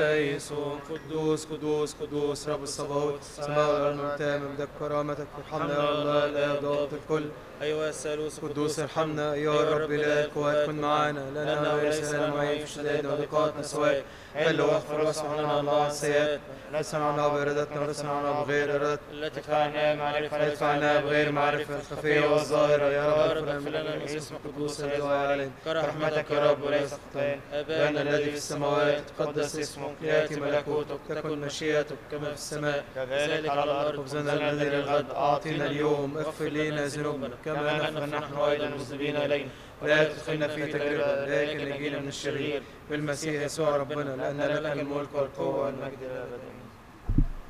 يسوع قدوس قدوس قدوس رب الصباوت السماء والارض ممتلئه من مجدك كرامتك. ارحمنا يا الله لا ضابط الكل. أيها الثالوث قدوس ارحمنا أيها الرب إله القوات كن معنا لأنه ليس لنا معين في شدائدنا وضيقاتنا سواك. حل واغفر واصفح لنا الله عن السيئات. لا تصنعنا بإرادتنا ولا تصنعنا بغير إرادتنا. لا تدفعنا معرفة ادفعنا بغير معرفة الخفية والظاهرة. يا رب اغفر لنا من اسم قدوس القدوس الدعاء علينا كرحمتك يا رب وليس خطايا. أبانا الذي في السماوات تقدس اسمك يأتي ملكوتك تكن مشيئتك كما في السماء كذلك على الأرض. خبزنا الذي للغد أعطينا اليوم. اغفر لنا ذنوبنا كما نغفر نحن أيضا المذنبين إلينا. ولا تدخلنا في تجربة لكن نجينا من الشرير بالمسيح يسوع ربنا لأن لك الملك والقوة والمجد إلى الأبد.